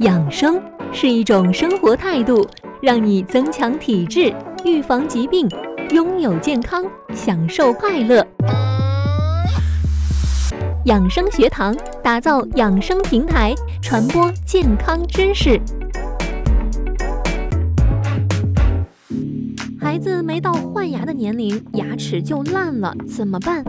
养生是一种生活态度，让你增强体质，预防疾病，拥有健康，享受快乐。养生学堂打造养生平台，传播健康知识。孩子没到换牙的年龄，牙齿就烂了，怎么办？